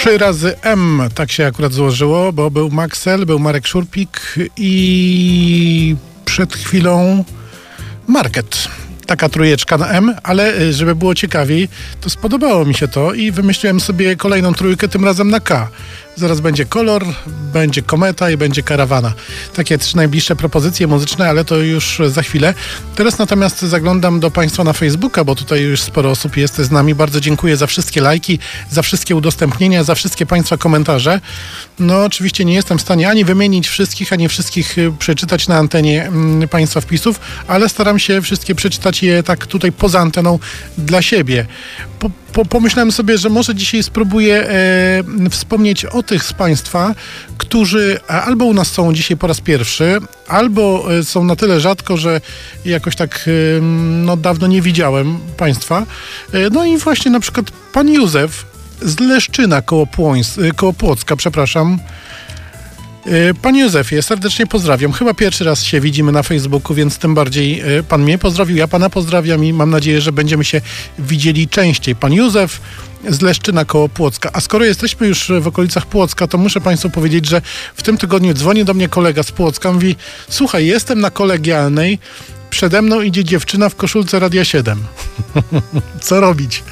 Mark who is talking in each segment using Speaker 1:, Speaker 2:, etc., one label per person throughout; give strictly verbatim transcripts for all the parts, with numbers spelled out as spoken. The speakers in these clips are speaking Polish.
Speaker 1: Trzy razy M, tak się akurat złożyło, bo był Maxel, był Marek Szurpik i przed chwilą Market. Taka trójeczka na M, ale żeby było ciekawiej, to spodobało mi się to i wymyśliłem sobie kolejną trójkę, tym razem na K. Zaraz będzie Kolor, będzie Kometa i będzie Karawana. Takie trzy najbliższe propozycje muzyczne, ale to już za chwilę. Teraz natomiast zaglądam do Państwa na Facebooka, bo tutaj już sporo osób jest z nami. Bardzo dziękuję za wszystkie lajki, za wszystkie udostępnienia, za wszystkie Państwa komentarze. No oczywiście nie jestem w stanie ani wymienić wszystkich, ani wszystkich przeczytać na antenie mm, Państwa wpisów, ale staram się wszystkie przeczytać je tak tutaj poza anteną dla siebie. Po, po, pomyślałem sobie, że może dzisiaj spróbuję e, wspomnieć o tych z Państwa, którzy albo u nas są dzisiaj po raz pierwszy, albo są na tyle rzadko, że jakoś tak e, no, dawno nie widziałem Państwa. E, no i właśnie na przykład pan Józef z Leszczyna koło, Płońs, koło Płocka, przepraszam. Panie Józefie, serdecznie pozdrawiam. Chyba pierwszy raz się widzimy na Facebooku, więc tym bardziej pan mnie pozdrowił, ja pana pozdrawiam i mam nadzieję, że będziemy się widzieli częściej. Pan Józef z Leszczyna koło Płocka. A skoro jesteśmy już w okolicach Płocka, to muszę Państwu powiedzieć, że w tym tygodniu dzwoni do mnie kolega z Płocka, mówi: słuchaj, jestem na Kolegialnej, przede mną idzie dziewczyna w koszulce Radia siedem. Co robić?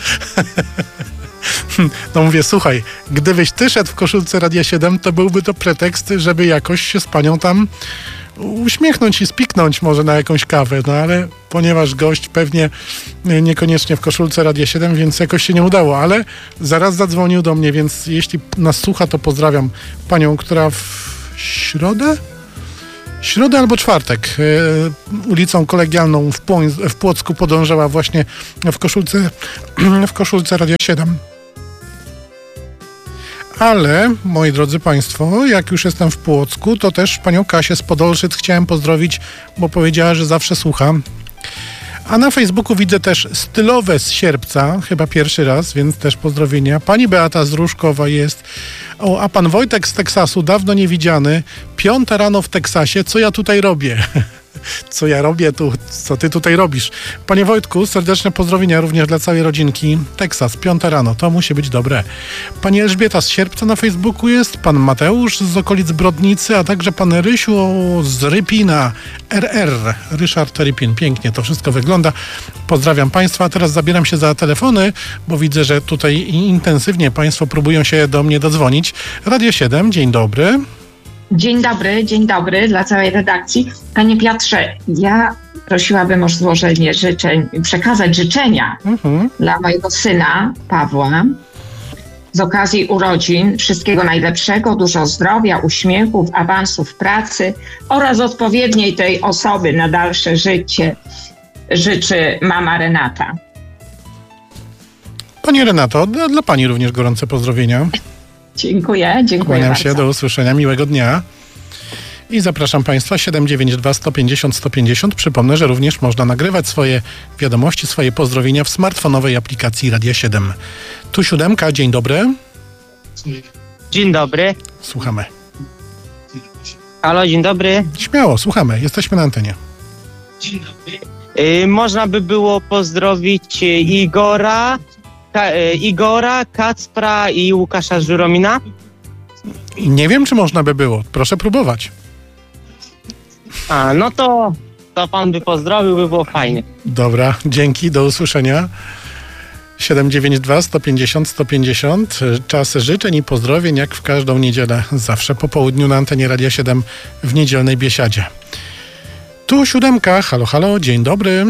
Speaker 1: No mówię, słuchaj, gdybyś ty szedł w koszulce Radia siedem, to byłby to pretekst, żeby jakoś się z panią tam uśmiechnąć i spiknąć może na jakąś kawę, no ale ponieważ gość pewnie niekoniecznie w koszulce Radia siedem, więc jakoś się nie udało, ale zaraz zadzwonił do mnie, więc jeśli nas słucha, to pozdrawiam panią, która w środę? Środę albo czwartek yy, ulicą Kolegialną w, Płoń, w Płocku podążała właśnie w koszulce, w koszulce Radia siedem. Ale, moi drodzy Państwo, jak już jestem w Płocku, to też panią Kasię z Podolszyc chciałem pozdrowić, bo powiedziała, że zawsze słucha. A na Facebooku widzę też Stylowe z Sierpca, chyba pierwszy raz, więc też pozdrowienia. Pani Beata z Różkowa jest. O, a pan Wojtek z Teksasu, dawno nie widziany. Piąta rano w Teksasie, co ja tutaj robię? Co ja robię tu? Co ty tutaj robisz? Panie Wojtku, serdeczne pozdrowienia również dla całej rodzinki. Teksas, piąta rano, to musi być dobre. Pani Elżbieta z Sierpca na Facebooku jest, pan Mateusz z okolic Brodnicy, a także pan Rysiu z Rypina, R R, Ryszard Rypin. Pięknie to wszystko wygląda. Pozdrawiam Państwa. A teraz zabieram się za telefony, bo widzę, że tutaj intensywnie Państwo próbują się do mnie dodzwonić. Radio siedem, dzień dobry.
Speaker 2: Dzień dobry, dzień dobry dla całej redakcji. Panie Piotrze, ja prosiłabym o złożenie życzeń, przekazać życzenia mhm. dla mojego syna Pawła z okazji urodzin. Wszystkiego najlepszego, dużo zdrowia, uśmiechów, awansów w pracy oraz odpowiedniej tej osoby na dalsze życie życzy mama Renata.
Speaker 1: Pani Renato, dla, dla Pani również gorące pozdrowienia.
Speaker 2: Dziękuję, dziękuję
Speaker 1: Kłaniam
Speaker 2: bardzo.
Speaker 1: się, do usłyszenia, miłego dnia. I zapraszam Państwa, siedem dziewięć dwa sto pięćdziesiąt sto pięćdziesiąt. Przypomnę, że również można nagrywać swoje wiadomości, swoje pozdrowienia w smartfonowej aplikacji Radia siedem. Tu siódemka, dzień dobry.
Speaker 3: Dzień dobry.
Speaker 1: Słuchamy.
Speaker 3: Halo, dzień dobry.
Speaker 1: Śmiało, słuchamy, jesteśmy na antenie.
Speaker 3: Dzień dobry. Y, można by było pozdrowić Igora, Ka- y, Igora, Kacpra i Łukasza Żuromina.
Speaker 1: Nie wiem, czy można by było. Proszę próbować.
Speaker 3: A, no to, to pan by pozdrowił, by było fajnie.
Speaker 1: Dobra, dzięki, do usłyszenia. siedem dziewięć dwa sto pięćdziesiąt sto pięćdziesiąt. Czas życzeń i pozdrowień, jak w każdą niedzielę. Zawsze po południu na antenie Radia siedem w niedzielnej biesiadzie. Tu siódemka. Halo, halo, dzień dobry.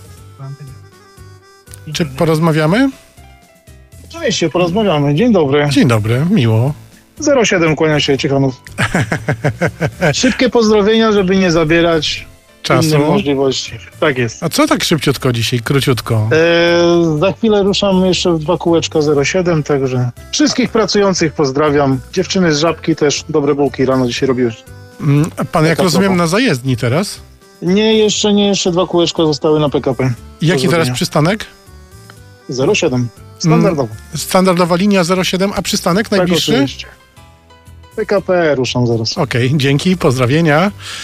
Speaker 1: Czy porozmawiamy?
Speaker 4: Oczywiście, porozmawiamy. Dzień dobry.
Speaker 1: Dzień dobry, miło.
Speaker 4: zero siedem, kłania się Ciechanów. Szybkie pozdrowienia, żeby nie zabierać
Speaker 1: czasu.
Speaker 4: Innych możliwości. Tak jest.
Speaker 1: A co tak szybciutko dzisiaj, króciutko?
Speaker 4: E, za chwilę ruszam jeszcze w dwa kółeczka zero siedem, także wszystkich pracujących pozdrawiam. Dziewczyny z Żabki też dobre bułki rano dzisiaj robiły.
Speaker 1: Mm, a pan, jak rozumiem, na zajezdni teraz?
Speaker 4: Nie, jeszcze nie, jeszcze dwa kółeczka zostały na P K P.
Speaker 1: Jaki teraz przystanek?
Speaker 4: zero siedem. Standardowo.
Speaker 1: Mm, standardowa linia zero siedem, a przystanek
Speaker 4: tak,
Speaker 1: najbliższy?
Speaker 4: Oczywiście. P K P ruszam zaraz.
Speaker 1: Okej, okay, dzięki, pozdrowienia.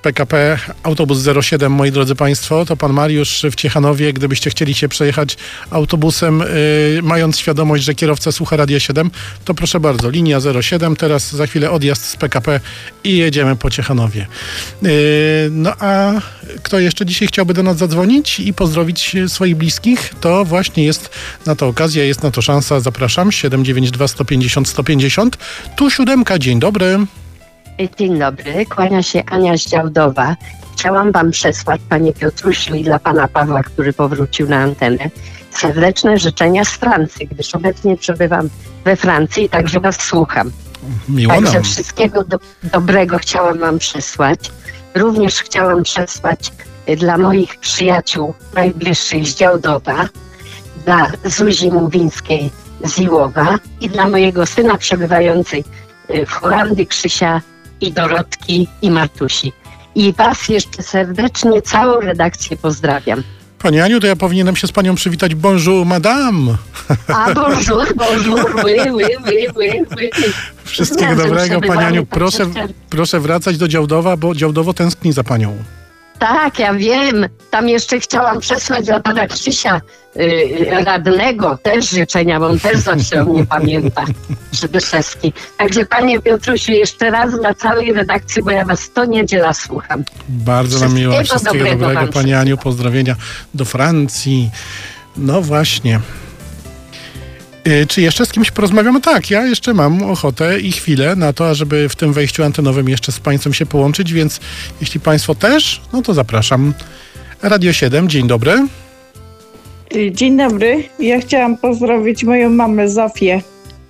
Speaker 1: P K P autobus zero siedem, moi drodzy Państwo, to pan Mariusz w Ciechanowie. Gdybyście chcieli się przejechać autobusem, yy, mając świadomość, że kierowca słucha Radia siedem, to proszę bardzo, linia zero siedem, teraz za chwilę odjazd z P K P i jedziemy po Ciechanowie. Yy, no a kto jeszcze dzisiaj chciałby do nas zadzwonić i pozdrowić swoich bliskich, to właśnie jest na to okazja, jest na to szansa. Zapraszam, siedem dziewięć dwa, sto pięćdziesiąt, sto pięćdziesiąt. Tu siódemka, dzień dobry.
Speaker 5: Dzień dobry, kłania się Ania z Działdowa. Chciałam wam przesłać, panie Piotrusiu, i dla pana Pawła, który powrócił na antenę, serdeczne życzenia z Francji, gdyż obecnie przebywam we Francji i także was słucham.
Speaker 1: Miło
Speaker 5: Także
Speaker 1: nam.
Speaker 5: wszystkiego do, dobrego chciałam wam przesłać. Również chciałam przesłać y, dla moich przyjaciół najbliższych z Działdowa, dla Zuzi Mówińskiej z Iłowa i dla mojego syna przebywającej y, w Holandii, Krzysia, i Dorotki, i Martusi. I was jeszcze serdecznie, całą redakcję pozdrawiam.
Speaker 1: Pani Aniu, to ja powinienem się z panią przywitać. Bonjour, madame.
Speaker 5: A bonjour, bonjour, oui, oui, oui, oui, oui.
Speaker 1: Wszystkiego
Speaker 5: Razem
Speaker 1: dobrego, pani
Speaker 5: przebywamy,
Speaker 1: Aniu.
Speaker 5: tak
Speaker 1: Proszę,
Speaker 5: się-
Speaker 1: proszę wracać do Działdowa, bo Działdowo tęskni za panią.
Speaker 5: Tak, ja wiem. Tam jeszcze chciałam przesłać dla pana Krzysia y, radnego też życzenia, bo on też zawsze o mnie pamięta. Przybyszewski. Także panie Piotrusiu, jeszcze raz dla całej redakcji, bo ja was co niedziela słucham.
Speaker 1: Bardzo nam miło.
Speaker 5: Wszystkiego
Speaker 1: Wszystkiego
Speaker 5: dobrego
Speaker 1: dobrego,
Speaker 5: wam
Speaker 1: pani Aniu. Pozdrowienia do Francji. No właśnie. Y, Czy jeszcze z kimś porozmawiamy? Tak, ja jeszcze mam ochotę i chwilę na to, ażeby w tym wejściu antenowym jeszcze z państwem się połączyć, więc jeśli państwo też, no to zapraszam. Radio siedem, dzień dobry.
Speaker 6: Dzień dobry. Ja chciałam pozdrowić moją mamę Zofię.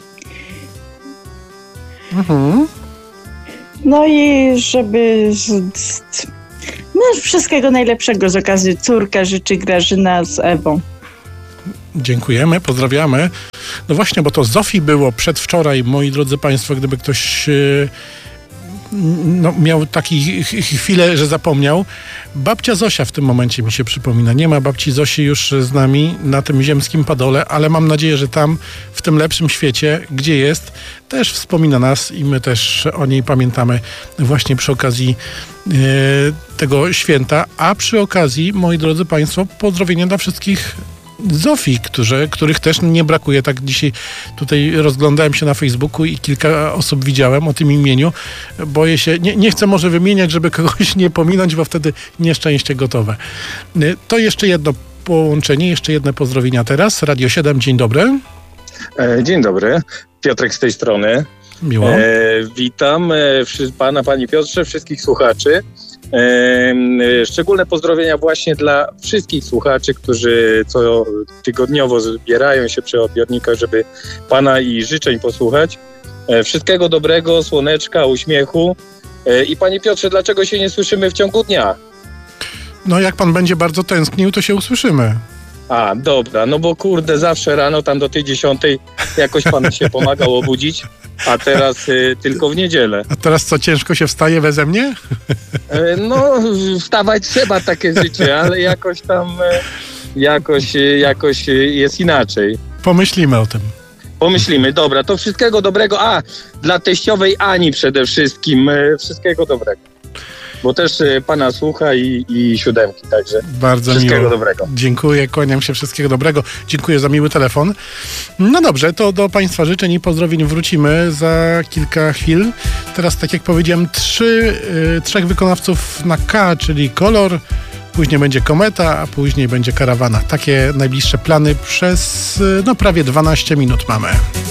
Speaker 1: Mhm.
Speaker 6: No i żeby z, z, no wszystkiego najlepszego z okazji córka życzy Grażyna z Ewą.
Speaker 1: Dziękujemy, pozdrawiamy. No właśnie, bo to Zofii było przedwczoraj, moi drodzy państwo, gdyby ktoś yy, no, miał taki ch- ch- chwilę, że zapomniał. Babcia Zosia w tym momencie mi się przypomina. Nie ma babci Zosi już z nami na tym ziemskim padole, ale mam nadzieję, że tam, w tym lepszym świecie, gdzie jest, też wspomina nas i my też o niej pamiętamy właśnie przy okazji yy, tego święta. A przy okazji, moi drodzy państwo, pozdrowienia dla wszystkich Zofii, którzy, których też nie brakuje. Tak dzisiaj tutaj rozglądałem się na Facebooku i kilka osób widziałem o tym imieniu. Boję się, nie, nie chcę może wymieniać, żeby kogoś nie pominąć, bo wtedy nieszczęście gotowe. To jeszcze jedno połączenie, jeszcze jedne pozdrowienia teraz. Radio siedem, dzień dobry.
Speaker 7: E, Dzień dobry, Piotrek z tej strony.
Speaker 1: Miło.
Speaker 7: E, witam e, wszy- pana, panie Piotrze, wszystkich słuchaczy. E, e, szczególne pozdrowienia właśnie dla wszystkich słuchaczy, którzy co tygodniowo zbierają się przy odbiornikach, żeby pana i życzeń posłuchać. E, wszystkiego dobrego, słoneczka, uśmiechu. E, I panie Piotrze, dlaczego się nie słyszymy w ciągu dnia?
Speaker 1: No jak pan będzie bardzo tęsknił, to się usłyszymy.
Speaker 7: A, dobra, no bo kurde, zawsze rano tam do tej dziesiątej jakoś pan się pomagał obudzić, a teraz y, tylko w niedzielę.
Speaker 1: A teraz co, ciężko się wstaje beze mnie?
Speaker 7: E, no, wstawać trzeba, takie życie, ale jakoś tam, e, jakoś, e, jakoś e, jest inaczej.
Speaker 1: Pomyślimy o tym.
Speaker 7: Pomyślimy, dobra, to wszystkiego dobrego, a dla teściowej Ani przede wszystkim, e, wszystkiego dobrego. Bo też e, pana słucha i, i siódemki, także
Speaker 1: Bardzo
Speaker 7: wszystkiego
Speaker 1: miło.
Speaker 7: dobrego.
Speaker 1: Dziękuję, kłaniam się, wszystkiego dobrego. Dziękuję za miły telefon. No dobrze, to do państwa życzeń i pozdrowień wrócimy za kilka chwil. Teraz, tak jak powiedziałem, trzy, y, trzech wykonawców na K, czyli Kolor, później będzie Kometa, a później będzie Karawana. Takie najbliższe plany przez y, no prawie dwanaście minut mamy.